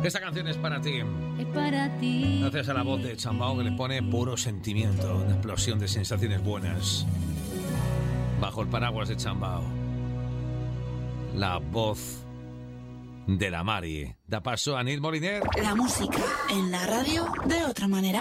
Esta canción es para ti. Es para ti. Gracias a la voz de Chambao, que le pone puro sentimiento, una explosión de sensaciones buenas. Bajo el paraguas de Chambao. La voz de la Mari. Da paso a Nil Moliner. La música en la radio de otra manera.